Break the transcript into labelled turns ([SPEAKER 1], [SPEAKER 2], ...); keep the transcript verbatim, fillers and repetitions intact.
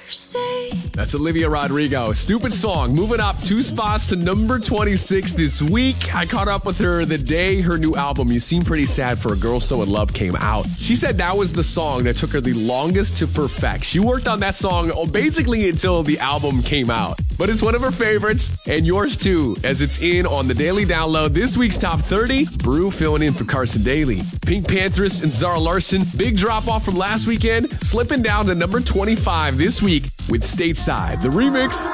[SPEAKER 1] That's Olivia Rodrigo. Stupid Song. Moving up two spots to number twenty-six this week. I caught up with her the day her new album, You Seem Pretty Sad for a Girl So In Love, came out. She said that was the song that took her the longest to perfect. She worked on that song basically until the album came out. But it's one of her favorites, and yours too, as it's in on the Daily Download. This week's Top thirty, Brew filling in for Carson Daly. Pink Panthers and Zara Larsson, big drop-off from last weekend, slipping down to number twenty-five this week with Stateside, the remix.